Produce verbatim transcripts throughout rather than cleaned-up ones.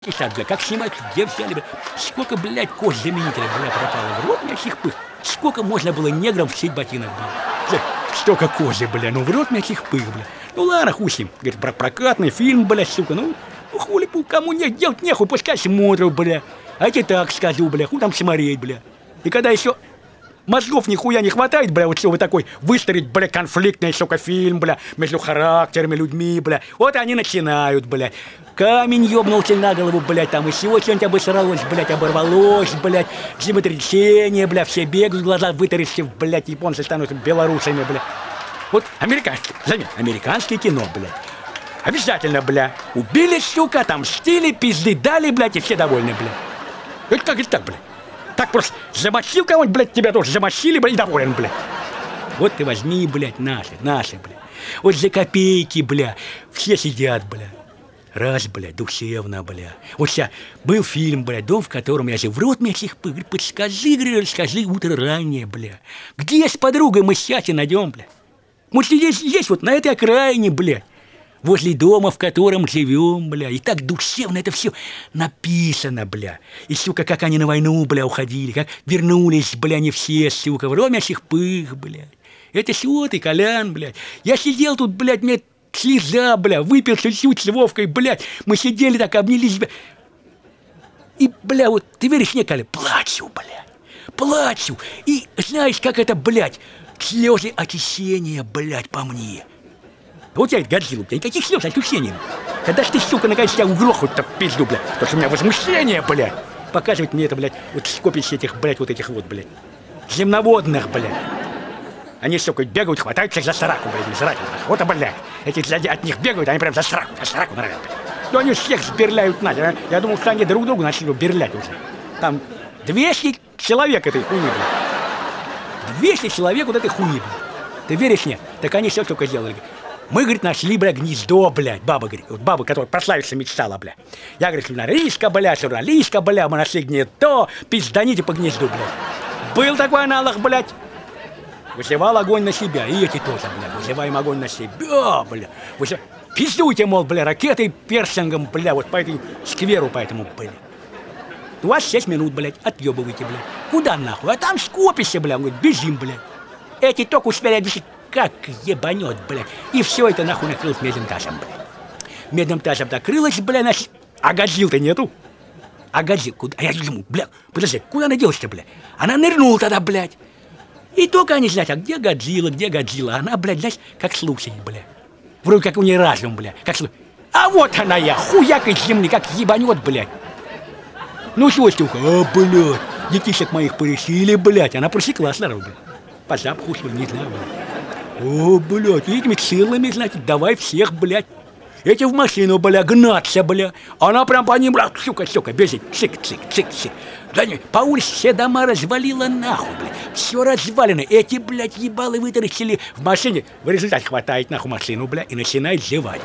И так, бля, как снимать, где взяли, бля, сколько, блядь, кожзаменителя, бля, пропало в рот мясих пых, сколько можно было неграм всех ботинок, бля, столько кожи, бля, ну в рот мясих пых, бля, ну ладно, хуй с ним, говорит, про прокатный фильм, бля, сука, ну, ну хули, кому не делать нехуй, пускай смотрят, бля, а я тебе так скажу, бля, хуй там смотреть, бля, и когда еще мозгов нихуя не хватает, бля, вот чтобы такой выстроить, бля, конфликтный, сука, фильм, бля, между характерами, людьми, бля, вот они начинают, бля. Камень ёбнулся на голову, блядь, там и всего что-нибудь обосралось, блядь, оборвалось, блядь, землетрясение, бля, все бегают, глаза вытаращив, блядь, японцы становятся белорусами, бля. Вот американское, заметь, американское кино, блядь. Обязательно, бля, убили, сука, отомстили, пизды дали, блядь, и все довольны, бля. Это как это так, бля? Так просто замочил кого-нибудь, блядь, тебя тоже замочили, блядь, и доволен, блядь. Вот ты возьми, блядь, наши, наши, блядь. Вот за копейки, бля, все сидят, бля. Раз, блядь, душевно, бля. Вот сейчас был фильм, блядь, дом, в котором я же в рот мясих пых. Говорит, подскажи, говорит, расскажи утро ранее, бля. Где с подругой мы счастье найдем, бля? Мы здесь, здесь, вот на этой окраине, бля. Возле дома, в котором живем, бля. И так душевно это все написано, бля. И, сука, как они на войну, бля, уходили, как вернулись, бля, не все, сука, в рот мясих пых, блядь. Это что ты, Колян, блядь? Я сидел тут, блядь, мне... Слеза, бля, выпил чуть-чуть с Вовкой, блядь. Мы сидели так, обнялись, бля. И, бля, вот, ты веришь мне, Коля, плачу, бля. Плачу. И знаешь, как это, блядь, слезы отечения, блядь, по мне. Вот я это Годзилла, бля, никаких слез отечения. Когда ж ты, сука, наконец тебя угрохнуть-то пизду, бля. Потому что у меня возмущение, бля. Показывать мне это, блядь, вот скопище этих, блядь, вот этих вот, блядь, земноводных, блядь. Они, сука, бегают, хватаются за сраку, блядь, за раку. Вот, а, блядь, эти сзади от них бегают, они прям за сраку, за сраку норовят. Ну, они всех сберляют нахер. Я думал, что они друг друга начали берлять уже. Там двести человек этой хуйни, блядь. двести человек вот этой хуйни, блядь. Ты веришь мне? Так они все только сделали. Мы, говорит, нашли, блядь, гнездо, блядь. Баба, говорит, вот баба, которая прославиться мечтала, блядь. Я, говорит, журналистка, блядь, журналистка, блядь, мы нашли гнездо, пизданите по гнезду, блядь. Был такой аналог, блядь. Вызывал огонь на себя, и эти тоже, бля, вызываем огонь на себя, бля. Вызыв... Пиздуйте, мол, бля, ракетой, персингом, бля, вот по этому скверу, по этому, бля. двадцать шесть минут, блядь, отъебывайте, бля. Куда нахуй? А там скопище, бля, он говорит, бежим, бля. Эти только успели объяснить, как ебанет, бля. И все это нахуй накрылось медным тазом, бля. Медным тазом накрылось, бля, значит, а Годзиллы-то нету. А Годзилла, куда? А я думаю, бля, подожди, куда она делась-то, бля? Она нырнула тогда, блядь. И только они знают, а где Годзилла, где Годзилла. Она, блядь, знаешь, как слушает, бля. Вроде как у нее разум, бля, как слушает. А вот она я, хуяк из земли, как ебанет, блядь. Ну что, штука, а, блядь, детишек моих порешили, блядь. Она просекла сразу, блядь. По запаху, что ли, не знаю, блядь. О, блядь, этими силами, значит, давай всех, блядь. Эти в машину, бля, гнаться, бля. Она прям по ним, бля, сука, сука, бежит. Цик, цик, цик, цик. Да не, по улице все дома развалила нахуй, бля. Все развалено. Эти, блядь, ебалы вытаращили в машине. В результате хватает нахуй машину, бля, и начинает зевать.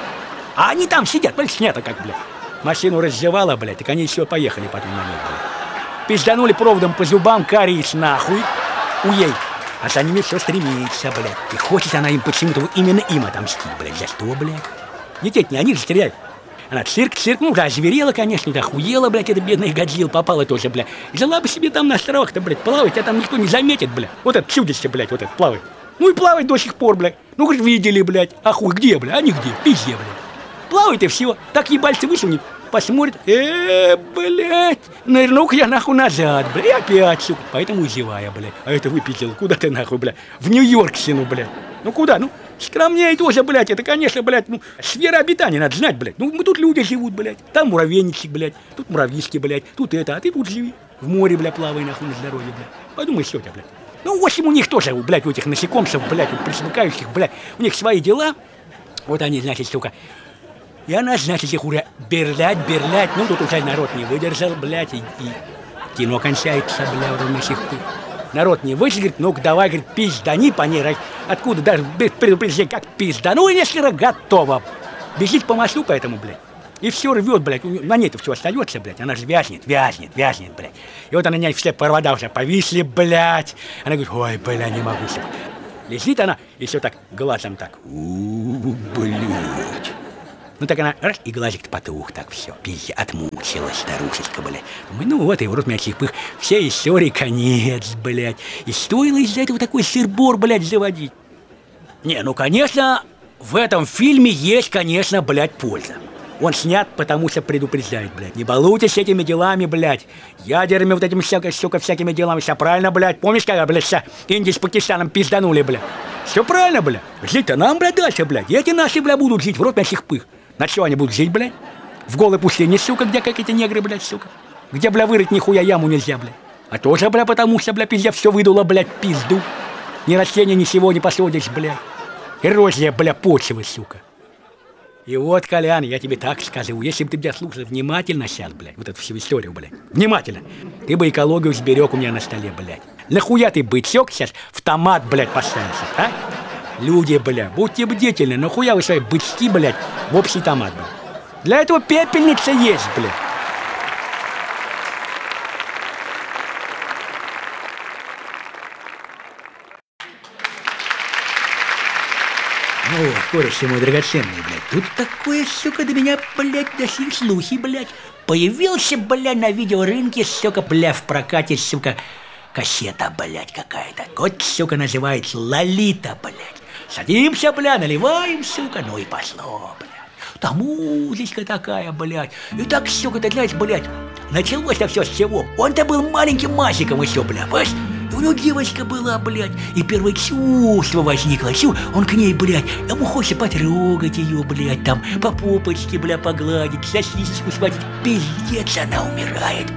А они там сидят, блядь, снято как, бля. Машину раззевала, блядь, так они еще поехали потом на ней, бля. Пизданули проводом по зубам, кариес нахуй. Уей. А за ними все стремится, блядь. И хочет она им почему-то именно им отомстить, блядь. За что, блядь? Детей не они же стреляют. Она цирк, цирк, ну да, озверела, конечно, да, охуела, блядь, эта бедная Годзилла попала тоже, блядь. Жила бы себе там на островах-то, блядь, плавать, а там никто не заметит, блядь. Вот это чудище, блядь, вот это плавает. Ну и плавает до сих пор, блядь. Ну, говорит, видели, блядь. А хуй, где, блядь, а нигде, пизде, блядь. Плавает и все. Так ебальцы высунет, посмотрит, э, блядь, нырну-ка я нахуй назад, блядь, и опять, сука. Поэтому зевая, блядь. А это выпиздил, куда ты нахуй, блядь? В Нью-Йорк сину, блядь. Ну куда, ну? Скромнее тоже, блядь, это, конечно, блядь, ну, сфера обитания надо знать, блядь. Ну, мы тут люди живут, блядь, там муравейники, блядь, тут муравьишки, блядь, тут это, а ты тут живи. В море, блядь, плавай, нахуй, на здоровье, блядь. Подумай, что у тебя, блядь. Ну, в общем, у них тоже, блядь, у этих насекомцев, блядь, у присмыкающих, блядь, у них свои дела. Вот они, значит, сука. И она, значит, их уже берлять, берлять. Ну, тут уже народ не выдержал, блядь, и, и кино кончается, блядь, в наших пых. Народ не выживет, ну-ка давай, говорит, пиздани по ней, откуда даже без предупреждения, как пиздану, и если готово. Бежит по мосту поэтому, блядь. И все рвет, блядь, на ней-то все остается, блядь, она же вязнет, вязнет, вязнет, блядь. И вот она, на ней все провода уже повисли, блядь. Она говорит, ой, бля, не могу, сука. Лежит она, и все так, глазом так, у-у-у, блядь. Ну так она, раз, и глазик-то потух, так все, пизде, отмучилась старушечка, блядь. Думаю, ну вот, и в рот мягких пых, все истории конец, блядь. И стоило из-за этого такой сыр-бор, блядь, заводить. Не, ну, конечно, в этом фильме есть, конечно, блядь, польза. Он снят, потому что предупреждает, блядь. Не балуйтесь этими делами, блядь. Ядерными вот этими, всякой, сука, всякими делами. Все правильно, блядь. Помнишь, когда, блядь, вся Индия с Пакистаном пизданули, блядь? Все правильно, блядь. Жить-то нам, блядь, дальше, блядь. И эти наши, блядь, будут жить в рот мясных пых. На что они будут жить, блядь? В голой пустыне, сука, где какие-то негры, блядь, сука. Где, бля, вырыть нихуя яму нельзя, блядь. А тоже, бля, потому что, бля, пиздец, все выдуло, блядь, пизду. Ни растения, ничего не посадишь, блядь. Эрозия, бля, почвы, сука. И вот, Колян, я тебе так скажу, если бы ты меня слушал внимательно сейчас, блядь, вот эту всю историю, блядь, внимательно, ты бы экологию сберег у меня на столе, блядь. Нахуя ты бычок сейчас в томат, блядь, поставился, а? Люди, блядь, будьте бдительны, нахуя вы свои бычки, блядь, в общий томат, блядь. Для этого пепельница есть, блядь. Ну, кореш мой драгоценный, блядь, тут такое, сука, до меня, блядь, дошли слухи, блядь. Появился, блядь, на видеорынке, сука, блядь, в прокате, сука, кассета, блядь, какая-то. Вот, сука, называется «Лолита», блядь. Садимся, блядь, наливаем, сука, ну и пошло, блядь. Там музычка такая, блядь. И так, сука, ты знаешь, блядь, началось-то все с чего. Он-то был маленьким мальчиком еще, блядь, понимаешь? И у него девочка была, блядь, и первое чувство возникло. Чу, он к ней, блядь, ему хочется потрогать ее, блядь, там, по попочке, блядь, погладить, сосисочку схватить. Пиздец, она умирает,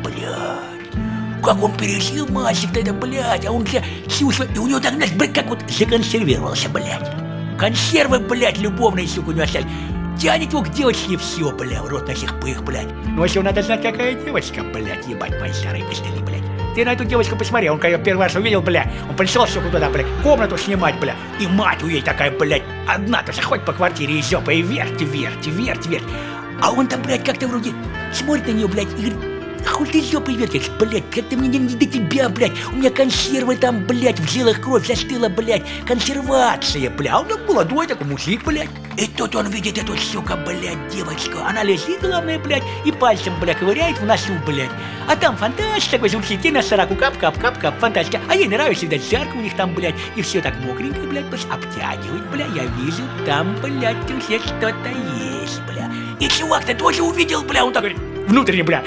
блядь. Как он пережил мальчик-то это, блядь, а он все чувства, и у него так, знаешь, блядь, как вот законсервировался, блядь. Консервы, блядь, любовные, сука, у него остались. Тянет его к девочке, все, бля, в рот на сих пых, блядь. Ну, еще надо знать, какая девочка, блядь, ебать мои старые пистолеты, блядь. Ты на эту девочку посмотри, он когда ее первый раз увидел, бля, он пришел, сука, туда, блядь, комнату снимать, бля, и мать у ей такая, блядь, одна-то же ходит по квартире и жопа, и верть, верть, верть, верть. А он-то, блядь, как-то вроде смотрит на нее, блядь, и говорит, хуй ты жопой вертишь, блядь, как-то мне не, не до тебя, блядь, у меня консервы там, блядь, в жилах кровь застыла, блядь, консервация, бля, а он молодой такой мужик, блядь. И тут он видит эту, сука, блядь, девочку, она лежит, главное, блядь, и пальцем, блядь, ковыряет в носу, блядь. А там фантастика такой звучит, и на сороку кап-кап-кап-кап, фантастика. А ей нравится, видать, жарко у них там, блядь, и все так мокренько, блядь, просто обтягивает, бля, я вижу, там, блядь, уже что-то есть, бля. И чувак-то тоже увидел, бля, он так говорит, внутренне, бля,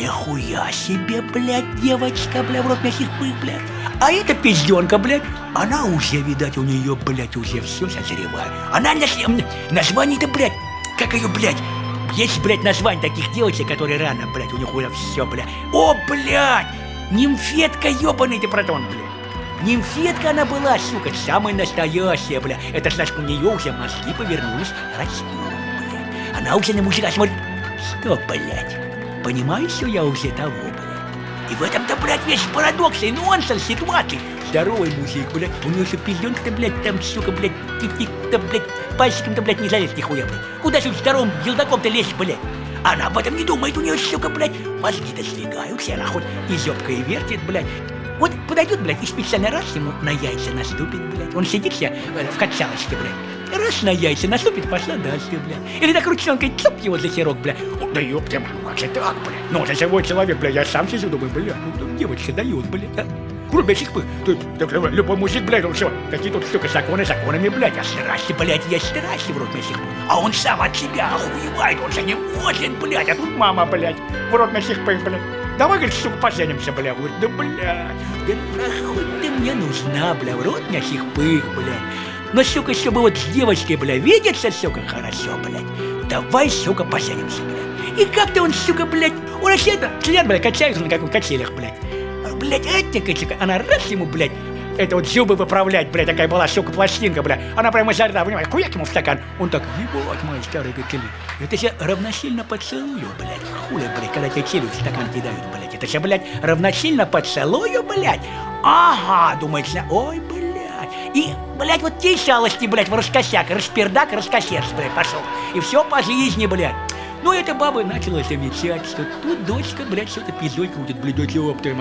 нихуя себе, блядь, девочка, бля, в рот мясных пых, блядь. А эта пизденка, блядь, она уже, видать, у нее, блядь, уже все созревает. Она название-то, блядь, как ее, блядь, есть, блядь, название таких девочек, которые рано, блядь, у них уже все, блядь. О, блядь, нимфетка, ебаный ты протон, блядь. Нимфетка она была, сука, самая настоящая, блядь. Это значит, у нее уже мозги повернулись растем, блядь. Она уже на мужика смотрит, что, блядь, понимаешь, что я уже того, блядь. И в этом-то, блядь, весь парадокс и нонсенс ситуации. Здоровый мужик, блядь, у него еще пизденка-то, блядь, там, сука, блядь, тик-тик-то, блядь, пальчиком-то, блядь, не залезть нихуя, блядь. Куда же здоровым елдаком-то лезть, блядь? Она об этом не думает, у нее, сука, блядь, мозги-то сдвигаются, она хоть и зёбкой вертит, блядь. Вот подойдет, блядь, и специально раз ему на яйца наступит, блядь. Он сидит себе э, в качалочке, блядь. Раз на яйца наступит, пошла дальше, блядь. Или так ручонкой цоп его за херок, блядь. Да ёпта, ну как же так, блядь? Ну, за живой человек, блядь, я сам сижу, думаю, блядь, ну девочка дает, блядь, а? Грубо сих любой мужик, блядь, он все, какие тут штуки, законы законами, блядь, а страсти, блядь, есть страсти в рот мясных пых. А он сам от себя охуевает, он же не может, блядь, а тут мама, блядь, в рот мясных пых, блядь. Давай, говорит, сука, поженимся, бля. Говорит, да, блядь, да нахуй ты мне нужна, бля, в рот мясных пых, блядь. Но, сука, чтобы вот с девочкой, бля, видеться, сука, хорошо, блядь. Давай, сука, поженимся, блядь. И как-то он, сука, блядь, он вообще это, член, блядь, качается на каких качелях, блядь. Блядь, эта, сука, она раз ему, блядь, это вот зубы выправлять, блядь, такая была, сука, пластинка, блядь. Она прямо изо рта, понимаешь, хуяк ему в стакан. Он так, ебать, мои старые качели. Это же равносильно поцелую, блядь. Хуля, блядь, когда тебе челюсть в стакан кидают, блядь. Это же, блядь, равносильно поцелую, блядь. Ага, думается, ой, блядь. И, блядь, вот те шалости, блядь, в раскосяк, распердак, раскосерс, блядь, пошел. И все по жизни, блядь. Ну, эта баба начала замечать, что тут дочка, блядь, что-то пиздой крутит, блядь, ёб твою мать.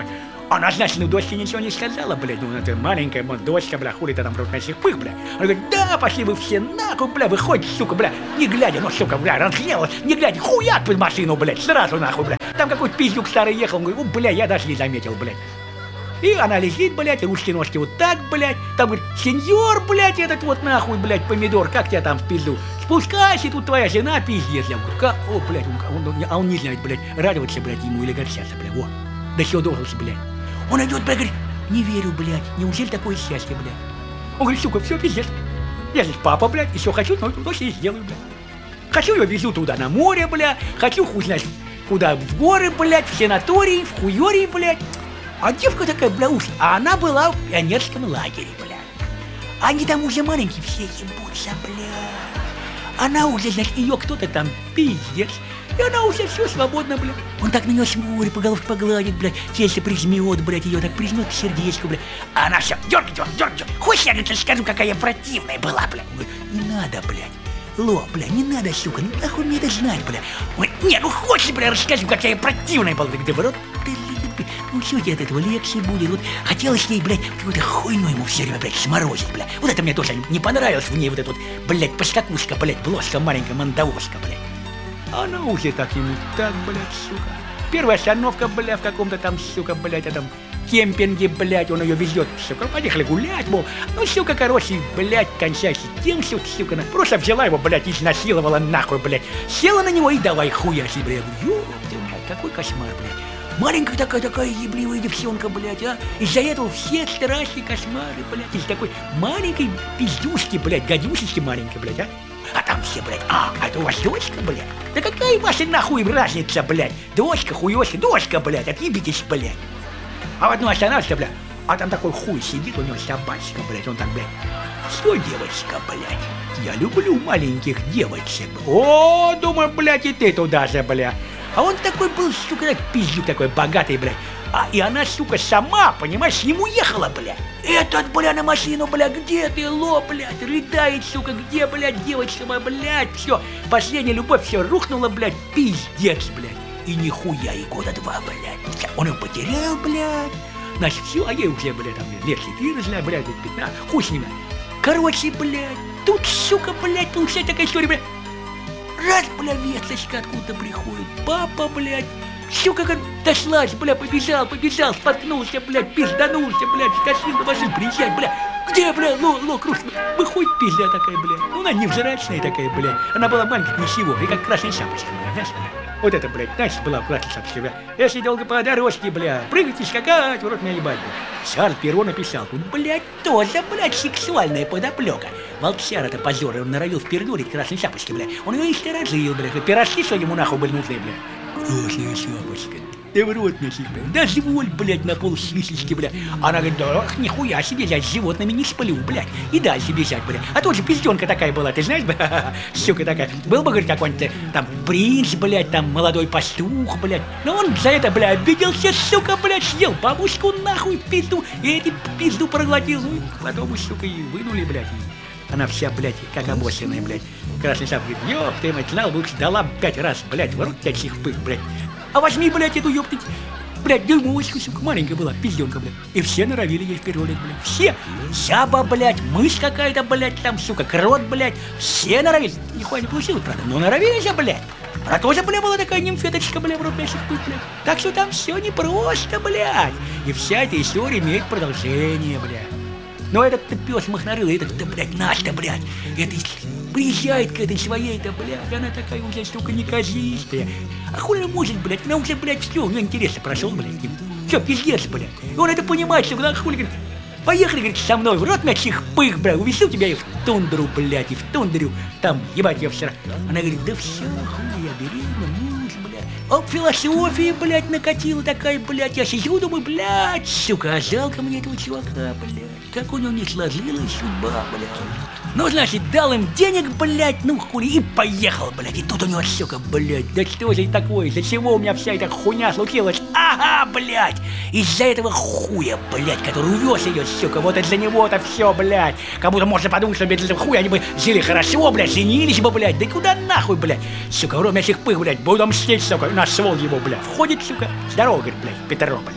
Она, значит, ну, дочке ничего не сказала, блядь, ну, это маленькая, вот, дочка, бля, хули ты там в рот на пых, бля. Она говорит, да, пошли вы все нахуй, бля, выходит, сука, бля, не глядя, ну, сука, бля, разъелась, не глядя, хуяк под машину, блядь, сразу нахуй, бля. Там какой-то пиздюк старый ехал, говорит, ну, бля, я даже не заметил, блядь. И она лежит, блядь, ручки-ножки вот так, блядь, там, говорит, сеньор, блядь, этот вот нахуй, блядь, помидор, как тебя там в пизду? Спускайся, тут твоя жена, пиздец. Я говорю, как, о, блядь, он, он, а он не знает, блядь, радоваться, блядь, ему или горчаться, блядь, во, до чего должен, блядь. Он идет, блядь, говорит, не верю, блядь, неужели такое счастье, блядь? Он говорит, сука, все, пиздец. Я здесь папа, блядь, и все хочу, но это точно и сделаю, блядь. Хочу, я везу туда на море, блядь, хочу, хуй знает, куда, в горы, блядь, в санатории, в хуёрии, блядь. А девка такая, бля, уж, а она была в пионерском лагере, блядь. Они там уже маленькие все ебутся, блядь. Она уже, значит, ее кто-то там пиздец. И она уже все свободна, блядь. Он так на нее смотрит, по головке погладит, блядь, тельце прижмет, блядь, ее так прижмет к сердечку, блядь. А она все, дергай, дергай, дергай. Хочешь, я тебе скажу, какая я противная была, блядь? Он говорит, не надо, блядь. Ло, бля, не надо, сука, ну нахуй мне это знать, бля. Ой, не, ну хочешь, бля, расскажу, какая я противная была. Да в рот, ну что тебе от этого легче будет? Вот хотелось ей, блядь, какую-то хуйню ему все время, блядь, сморозить, бля. Вот это мне тоже не понравилось в ней, вот эта вот, блядь, поскакушка, блядь, бложка маленькая, мандавошка, блядь. Она уже так ему, так, блядь, сука. Первая остановка, бля, в каком-то там, сука, блядь, этом кемпинге, блядь, он ее везет, сука, поехали гулять, мол, ну, сука, короче, блядь, кончайся тем, сука, сука, она просто взяла его, блядь, изнасиловала нахуй, блядь, села на него и давай хуяси, блядь, ёб ты, блядь, какой кошмар, блядь. Маленькая такая, такая ебливая девчонка, блядь, а? Из-за этого все страсти, кошмары, блядь, из такой маленькой пиздюшки, блядь, гадюшечки маленькой, блядь, а? А там все, блядь, а, а это у вас дочка, блядь? Да какая ваша нахуй разница, блядь? Дочка, хуёшка, дочка, блядь, отъебитесь, блядь. А в одну останавливайся, блядь, а там такой хуй сидит, у него собачка, блядь, он там, блядь, что, девочка, блядь, я люблю маленьких девочек. О, думаю, блядь, и ты туда же, блядь. А он такой был, сука, пиздюк такой богатый, блядь. А и она, сука, сама, понимаешь, с ним уехала, блядь. Этот, бля, на машину, бля, где ты, ло, блядь, рыдает, сука, где, блядь, девочка моя, блядь, все, последняя любовь, все рухнула, блядь, пиздец, блядь. И нихуя, и года два, блядь. Он его потерял, блядь. Значит, все, а ей уже, блядь, там, лет четырнадцать, блядь, пятнадцать, хуй с ними. Короче, блядь, тут, сука, блядь, получается такая история, блядь. Раз, бля, весточка откуда приходит, папа, блядь, сука, как дошлась, бля, побежал, побежал, споткнулся, блядь, пизданулся, блядь, скосил на машину, приезжай, бля, где, бля, ло, ло, круш, выходит пизда такая, блядь, ну она невзрачная такая, блядь, она была маленькая, ничего, и как красная шапочка, бля, знаешь, бля. Вот это, блядь, значит, была в красной шапочке, бля. Если долго по дорожке, бля, прыгать и скакать, в рот меня ебать, бля. Шарль Перро написал, тут, блядь, тоже, блядь, сексуальная подоплека. Волксяр-то позор, он норовил впердурить красной шапочки, бля. Он ее и сторожил, блядь, пирожки, что ему нахуй были нужны, бля. Красная шапочка. Да в рот мне, блядь, да живоль, блядь, на пол свисочки, блядь. Она говорит, да нихуя себе, я с животными не сплю, блядь. И дальше бежать, блядь. А тут же пизденка такая была, ты знаешь, блядь, сука такая. Был бы, говорит, какой-нибудь там принц, блядь, там молодой пастух, блядь. Но он за это, блядь, обиделся, сука, блядь, съел бабушку нахуй в пизду. И эти пизду проглотил, ну и потом, сука, и вынули, блядь. Она вся, блядь, как обоссанная, блядь. Красный шап говорит, ёб ты, мать, знал бы, дала пять раз, блядь, в рот тебя чихпых, блядь. А возьми, блядь, эту ёптыть, блядь, дюймовочку, сука, маленькая была, пизденка, блядь. И все норовили ей вперед, блядь, все. Жаба, блядь, мышь какая-то, блядь, там, сука, крот, блядь, все норовили. Нихуя не получилось, правда, но норовили же, блядь. Она тоже, блядь, была такая нимфеточка, блядь, в рот мясных пых, блядь. Так что там все непросто, блядь. И вся эта история имеет продолжение, блядь. Но этот-то пес махнарылый, этот-то, блядь, наш-то, блядь, это приезжает к этой своей-то, блядь, она такая уже, сука, неказистая. А хуй она может, блядь, она уже, блядь, все, у нее интересно прошел, блядь, все, пиздец, блядь. И он это понимает, что, она хуй, говорит, поехали, говорит, со мной в рот мячих пых, блядь, увезу тебя и в тундру, блядь, и в тундру, там, ебать, я вчера. Она говорит, да все, хуй, я беременна, муж, блядь. А философия, блядь, накатила такая, блядь, я сижу, думаю, блядь, сука, а жалко мне этого чувака, блядь. Как у него не сложилась судьба, блядь. Ну, значит, дал им денег, блядь, ну хули, и поехал, блядь. И тут у него, сука, блядь, да что же такое, из-за чего у меня вся эта хуйня случилась? Ага, блядь, из-за этого хуя, блядь, который увез ее, сука, вот из-за него-то все, блядь. Как будто можно подумать, что без этого хуя они бы жили хорошо, блядь, женились бы, блядь. Да куда нахуй, блядь, сука, вроде этих пых, блядь, буду мстить, сука, нашел его, блядь. Входит, сука, здорово, говорит, блядь, Петро, блядь.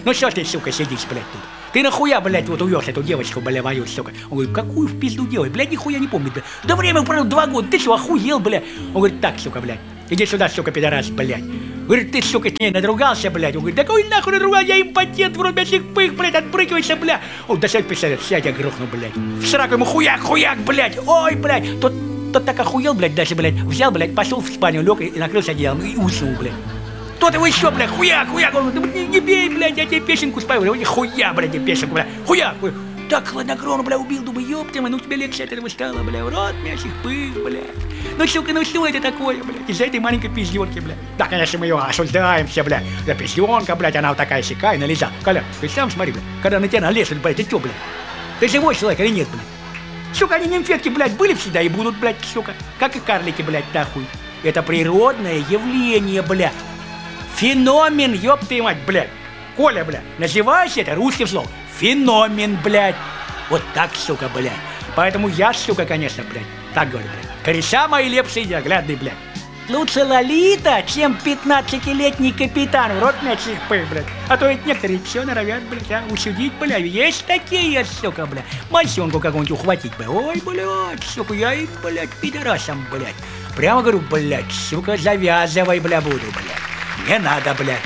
Ну что ты, сука, сидишь, блядь, тут? Ты нахуя, блядь, вот увез эту девочку, бля, воюешь, сука? Он говорит, какую в пизду делать? Блядь, нихуя не помнит, блядь. Да время прошло два года, ты что, охуел, блядь? Он говорит, так, сука, блядь, иди сюда, сука, пидорас, блядь. Говорит, ты, сука, с ней надругался, блядь. Он говорит, да какой нахуй надругал, я импотент, в рубящих пых, блядь, отбрыкивайся, блядь. Он, да сядь, писать, сядь, я грохну, блядь. В сраку ему хуяк, хуяк, блядь. Ой, блядь, тот, тот так охуел, блядь, даже, блядь, взял, блядь, пошел в спальню, лег и накрылся одеялом и уснул, блядь. Тот его еще, блядь, хуяк, хуяк, он, да, не, не бей, блядь, я тебе песенку спою, блядь, хуя, блядь, тебе песенку, блядь, хуяк, хуяк. Так хладнокровно, бля, убил, думаю, ёптема, ну тебе легче от этого стало, бля, в рот мясих пых, бля. Ну, сука, ну что это такое, бля, из-за этой маленькой пиздёнки, бля. Да, конечно, мы ее осуждаемся, бля. Да пиздёнка, блядь, она вот такая сякая, налеза. Коля, ты сам смотри, бля, когда на тебя налезут, блядь, ты чё, бля? Ты живой человек или нет, бля? Сука, они нимфетки, блядь, были всегда и будут, блядь, сука. Как и карлики, блядь, нахуй. Это природное явление, бля. Феномен, ёб ты мать, блядь. Коля, бля, называйся это русским словом. Феномен, блядь. Вот так, сука, блядь. Поэтому я, сука, конечно, блядь, так говорю, блядь. Кореша мои лепшие неоглядные, блядь. Лучше Лолита, чем пятнадцатилетний капитан в рот мячих пых, блядь. А то ведь некоторые все норовят, блядь, а, усудить, блядь. Есть такие, сука, блядь. Мальчонку какую-нибудь ухватить, блядь. Ой, блядь, сука, я им, блядь, пидорасом, блядь. Прямо говорю, блядь, сука, завязывай, бля, буду, блядь. Не надо, блядь.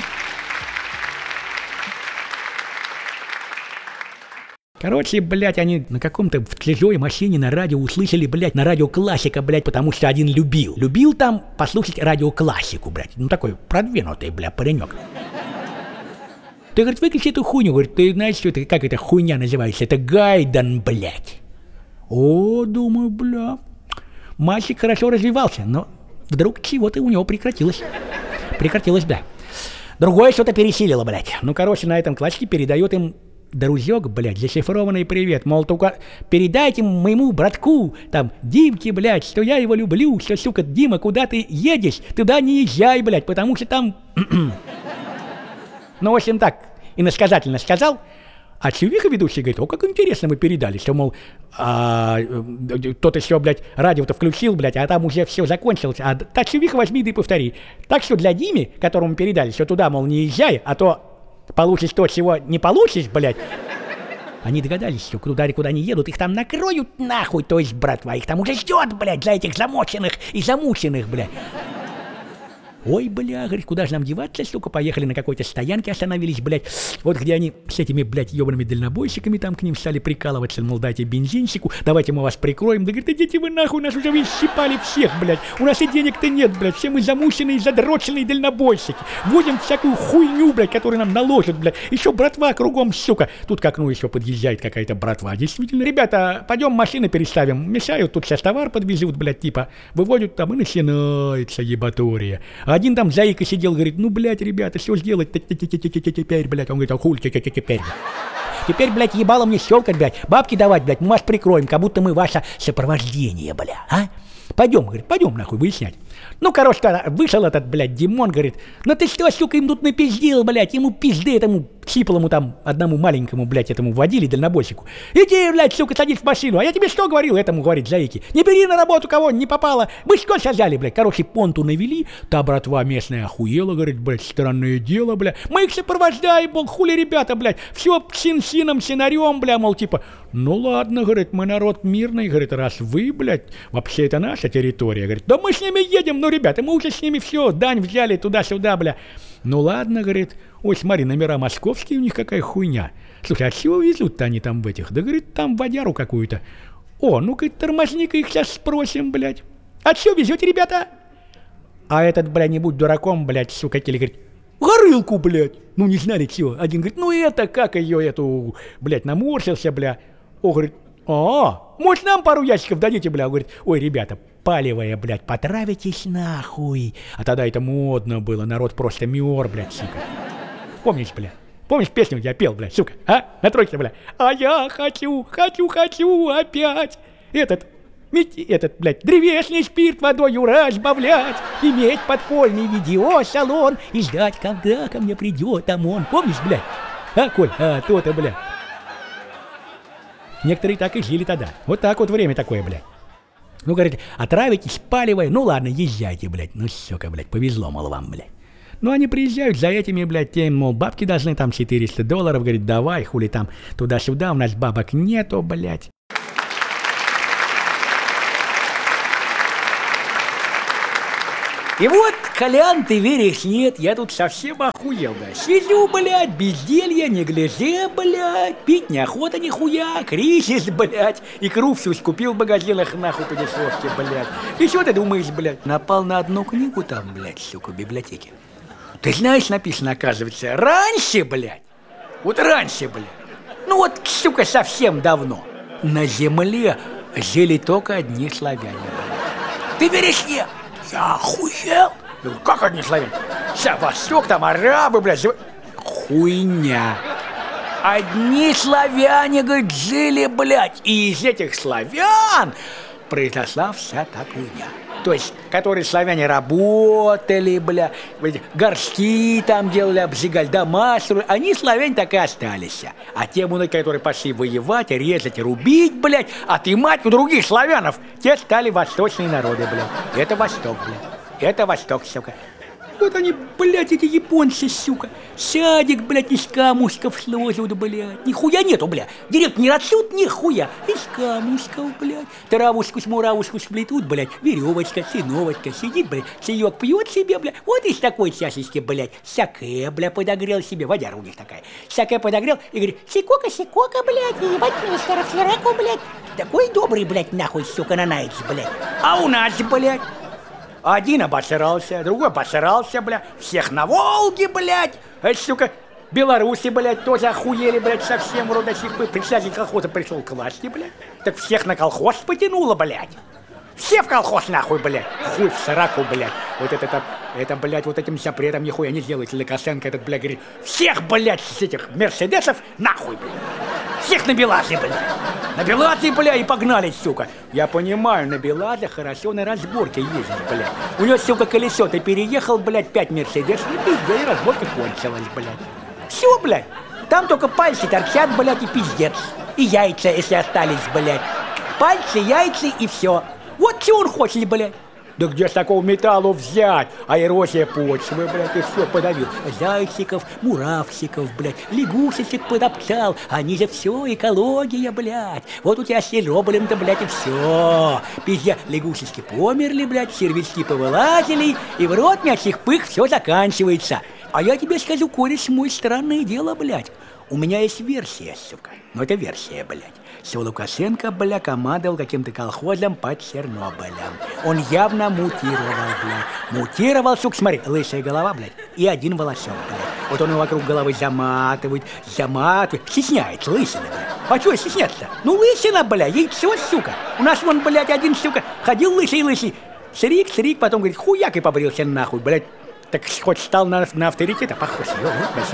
Короче, блядь, они на каком-то в чужой машине на радио услышали, блядь, на радио классика, блядь, потому что один любил. Любил там послушать радиоклассику, блядь. Ну такой продвинутый, блядь, паренек. Ты, говорит, выключи эту хуйню. Говорит, ты знаешь, что это, как эта хуйня называется? Это Гайден, блядь. О, думаю, бля. Мальчик хорошо развивался, но вдруг чего-то у него прекратилось. Прекратилось, да. Другое что-то пересилило, блядь. Ну, короче, на этом классике передает им друзек, блядь, зашифрованный привет. Мол, только передайте моему братку, там, Димке, блядь, что я его люблю, что, сука, Дима, куда ты едешь? Туда не езжай, блядь, потому что там... Ну, в общем, так, иносказательно сказал. А Чувиха ведущий говорит, о, как интересно мы передали, что, мол, а, тот еще, блядь, радио-то включил, блядь, а там уже все закончилось. А так, Чувиха, возьми да и повтори. Так что для Димы, которому передали, что туда, мол, не езжай, а то получишь то, чего не получишь, блядь. Они догадались, что куда и куда не едут, их там накроют нахуй, то есть, братва, их там уже ждет, блядь, для этих замоченных и замученных, блядь. Ой, бля, говорит, куда же нам деваться, сука, поехали на какой-то стоянке, остановились, блядь, вот где они с этими, блядь, ебаными дальнобойщиками там к ним стали прикалываться, мол, дайте бензинчику, давайте мы вас прикроем, да, говорит, идите вы нахуй, нас уже исчипали всех, блядь, у нас и денег-то нет, блядь, все мы замученные, задроченные дальнобойщики, возим всякую хуйню, блядь, которую нам наложат, блядь, еще братва кругом, сука, тут к окну еще подъезжает какая-то братва, действительно, ребята, пойдем машины переставим, мешают, тут сейчас товар подвезут, блядь, типа, выводят там и начинается ебатория. Один там заика сидел, говорит, ну, блядь, ребята, что сделать теперь, блядь? Он говорит, а хуй теперь? Теперь, блядь, ебало мне щелкать, блядь, бабки давать, блядь, мы вас прикроем, как будто мы ваше сопровождение, бля, а? Пойдем, говорит, пойдем, нахуй, выяснять. Ну, короче, вышел этот, блядь, Димон, говорит, ну ты что, сука, им тут напиздил, блядь, ему пизды этому сиплому там, одному маленькому, блядь, этому водили дальнобойщику. Иди, блядь, сука, садись в машину, а я тебе что говорил, этому, говорит, заики, не бери на работу кого не попало, мы что взяли, блядь, короче, понту навели, та братва местная охуела, говорит, блядь, странное дело, блядь, мы их сопровождаем, мол, хули ребята, блядь, все син-сином, синарем, бля, мол, типа, ну ладно, говорит, мы народ мирный, говорит, раз вы, блядь, вообще это наша территория, говорит, да мы с ними едем, ну, ребята, мы уже с ними все, дань взяли туда-сюда, бля. Ну ладно, говорит, ой, смотри, номера московские, у них какая хуйня. Слушай, а чего везут-то они там в этих? Да, говорит, там водяру какую-то. О, ну-ка, тормозни-ка их сейчас спросим, блядь. А что везете, ребята? А этот, бля, не будь дураком, блядь, сука, Келли, говорит, горылку, блядь. Ну, не знали, чего. Один говорит, ну это, как ее, эту, блядь, наморщился, бля. О, говорит, а, может, нам пару ящиков дадите, бля? Говорит, ой, ребята, палевая, блядь, потравитесь нахуй. А тогда это модно было, народ просто мёр, блядь, сука. Помнишь, бля? Помнишь песню я пел, блядь, сука, а? На тройке, бля. А я хочу, хочу, хочу опять этот, этот, блядь, древесный спирт водою разбавлять, иметь подпольный видеосалон и ждать, когда ко мне придет ОМОН. Помнишь, блядь? А, Коль, а, то-то, блядь. Некоторые так и жили тогда. Вот так вот время такое, блядь. Ну, говорит, отравитесь, паливая, ну ладно, езжайте, блядь. Ну, сука, блядь, повезло, мол, вам, блядь. Ну, они приезжают за этими, блядь, тем, мол, бабки должны там четыреста долларов, говорит, давай, хули там, туда-сюда, у нас бабок нету, блядь. И вот, Колян, ты веришь, нет, я тут совсем охуел, да. Сижу, блядь, безделье, неглиже, блядь, пить неохота нихуя, кризис, блядь, икру всю скупил в магазинах, нахуй, по дешевке, блядь. И что ты думаешь, блядь, напал на одну книгу там, блядь, сука, в библиотеке. Ты знаешь, написано, оказывается, раньше, блядь, вот раньше, блядь, ну вот, сука, совсем давно, на земле жили только одни славяне, блядь. Ты веришь, нет? Я охуел? Я говорю, как одни славяне? Вся Восток, там арабы, блядь, жив... Хуйня. Одни славяне, говорит, жили, блядь, и из этих славян произошла вся та хуйня. То есть, которые славяне работали, бля, горшки там делали, обжигали, дома строили, они, славяне, так и остались. А те, которые пошли воевать, резать, рубить, блядь, отымать у других славянов, те стали восточные народы, блядь. Это Восток, блядь. Это Восток, сука. Вот они, блядь, эти японцы, сука. Садик, блядь, из камушков сложат, блядь. Нихуя нету, блядь. Директ не растут, нихуя. Из камушков, блядь. Травушку с муравушку сплетут, блядь. Веревочка, сыновочка сидит, блядь. Чаек пьет себе, блядь. Вот из такой чашечки, блядь. Саке, блядь, подогрел себе. Водяра у них такая. Саке подогрел и говорит, сикока, сикока, блядь. Ебать мистера Флереку, блядь. Такой добрый, блядь, нахуй, сука, нанаец, блядь. А у нас, блядь. Один обосрался, другой обосрался, бля. Всех на Волге, блядь. А, сука, белорусы, блядь, тоже охуели, блядь, совсем вроде сих бы. Председатель колхоза пришел к власти, блядь. Так всех на колхоз потянуло, блядь. Все в колхоз, нахуй, блядь. Хуй в сраку, блядь. Вот это, это, это, блядь, вот этим запретом нихуя не сделаете. Лукашенко этот, блядь, говорит, всех, блядь, с этих мерседесов нахуй, блядь. Всех на Белазе, блядь. На Белазе, бля, и погнали, сука. Я понимаю, на Белазе хорошо на разборке ездить, блядь. У него, сука, колесо, ты переехал, блядь, пять мерседес, и пиздец, и разборка кончилась, блядь. Все, блядь. Там только пальцы торчат, блядь, и пиздец. И яйца, если остались, блядь. Пальцы, яйца и все. Вот что он хочет, блядь. Да где ж такого металла взять? А эрозия почвы, блядь, и все подавил. Зайчиков, муравчиков, блядь, лягушечек подопчал. Они же все экология, блядь. Вот у тебя с Сероболем-то, блядь, и все. Пиздец, лягушечки померли, блядь, червячки повылазили, и в рот мячих пых все заканчивается. А я тебе скажу, кореш мой, странное дело, блядь. У меня есть версия, сука. Ну это версия, блядь. Что Лукашенко, бля, командовал каким-то колхозом под Чернобылем. Он явно мутировал, блядь. Мутировал, сука, смотри, лысая голова, блядь, и один волосок, блядь. Вот он его вокруг головы заматывает, заматывает. Стесняется, лысина, блядь. А чего стесняться? Ну, лысина, блядь, яйцо, сука. У нас вон, блядь, один, сука, ходил лысый-лысый. Срик, срик, потом, говорит, хуяк и побрился нахуй, блядь. Так хоть стал на, на авторитета похож, его, вот,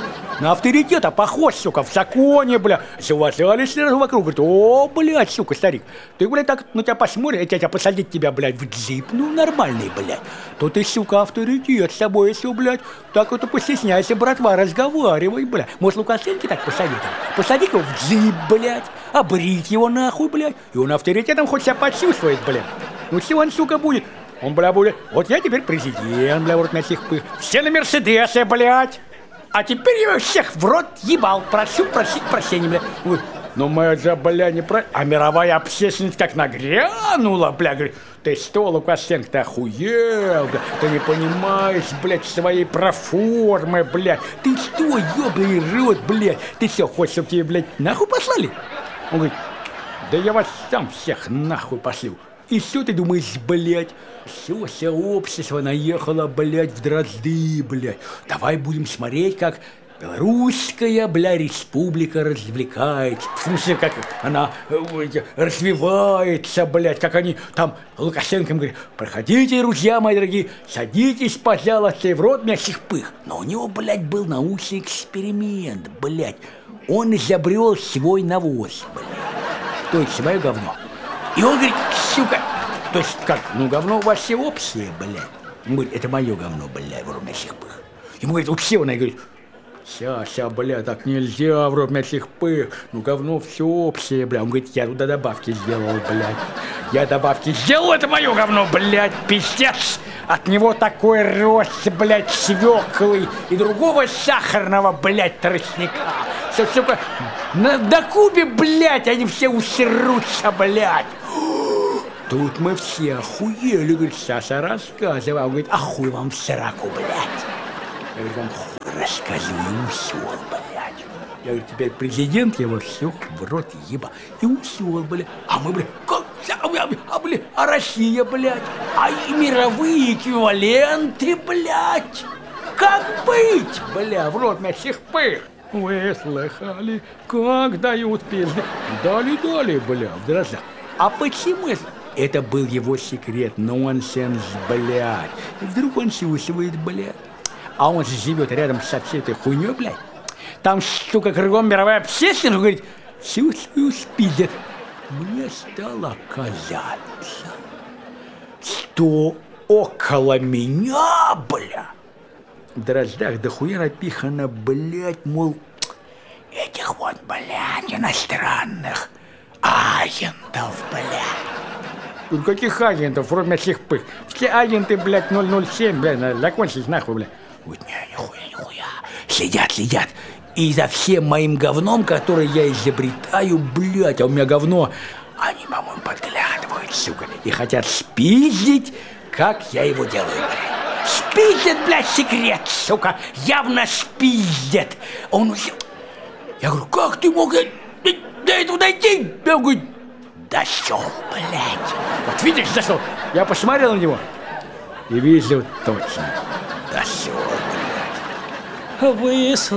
на авторитета похож, сука, в законе, бля. Завозались сразу вокруг, говорит, о, блядь, сука, старик, ты, блядь, так на тебя посмотришь, я тебя посадить тебя, блядь, в джип, ну, нормальный, блядь. То ты, сука, авторитет с собой, если, блядь, так вот постесняйся, братва, разговаривай, блядь. Может, Лукашенко так посоветовал? Посадить его в джип, блядь, обрить его нахуй, блядь, и он авторитетом хоть себя почувствует, блядь. Ну, все он, сука, будет? Он, бля, будет, вот я теперь президент, бля, вот на всех пых. Все на Мерседесе, блядь. А теперь я всех в рот ебал. Прошу просить прощения, бля. Ой, ну мы же, бля, не про... А мировая общественность как нагрянула, бля. Говорит, ты что, Лукашенко, ты охуел, бля. Ты не понимаешь, блядь, своей проформы, блядь. Ты что, ёбаный рот, блядь. Ты что, хочешь, чтобы тебе, блядь, нахуй послали? Он говорит, да я вас сам всех нахуй пошлю. И что ты думаешь, блядь? Все, все общество наехало, блядь, в дрозды, блядь. Давай будем смотреть, как белорусская, бля, республика развлекается. В смысле, как она э, развивается, блядь, как они там Лукашенко говорит, проходите, друзья мои дорогие, садитесь, пожалуйста, и в рот мясных пых. Но у него, блядь, был научный эксперимент, блядь. Он изобрел свой навоз, блядь. То есть свое говно. И он говорит, сука, то есть как, ну говно у вас все общее, блядь. Он говорит, это мое говно, блядь, в рот мясных пых. Ему говорит, вот все, он говорит, ща, ща, бля, так нельзя в рот мясных пых, ну говно все общее, бля. Он говорит, я туда добавки сделал, блядь. Я добавки сделал, это мое говно, блядь, пиздец. От него такой рост, блядь, свеклы и другого сахарного, блядь, тростника. Что, сука, на, на Кубе, блядь, они все усерутся, блядь. Тут мы все охуели, говорит, Саша рассказывал, он говорит, а хуй вам в сраку, блядь. Я говорю, вам хуй рассказываю, и усел, блядь. Я говорю, теперь президент его все в рот еба. И усел, блядь. А мы, блядь, как? А, блядь, а Россия, блядь? А и мировые эквиваленты, блядь? Как быть, бля, в рот мясих пых? Вы слыхали, как дают пизды? Дали-дали, бля, в дрожжах. А почему это? Это был его секрет, нонсенс, блядь. И вдруг он чувствует, блядь. А он же живет рядом со всей этой хуйней, блядь. Там, сука, кругом мировая общественность, говорит, чувствую, спидер. Мне стало казаться, что около меня, бля, в дрожжах дохуя напихано, блядь, мол, этих вот, блядь, иностранных агентов, блядь. Тут каких агентов, кроме всех пых? Все агенты, блядь, ноль ноль семь, блядь, закончились нахуй, блядь. Вот не, нихуя, нихуя. Следят, следят. И за всем моим говном, которое я изобретаю, блядь, а у меня говно, они, по-моему, подглядывают, сука, и хотят спиздить, как я его делаю, блядь. Спиздят, блядь, секрет, сука, явно спиздят. Он уже... Я говорю, как ты мог до этого дойти? Я говорю, дошел, блядь. Вот видишь, дошел. Я посмотрел на него и вижу точно. Дошел, блядь. Вы